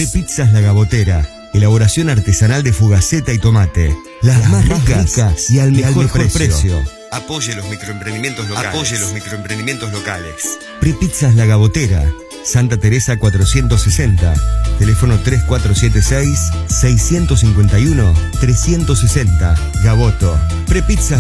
Prepizzas La Gabotera. Elaboración artesanal de fugaceta y tomate. Las más ricas y al mejor precio. Apoye los microemprendimientos locales. Prepizzas La Gabotera. Santa Teresa 460. Teléfono 3476-651-360. Gaboto. Prepizzas